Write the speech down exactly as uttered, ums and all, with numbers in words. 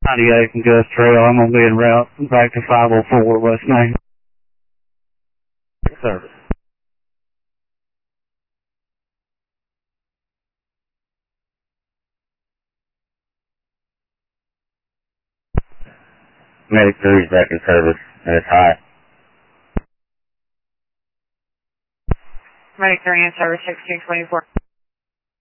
ninety-eight from Gus Trail. I'm going to be en route back to five oh four West Main. Service. Medic three is back in service, and it's high. Medic three in service, sixteen twenty-four.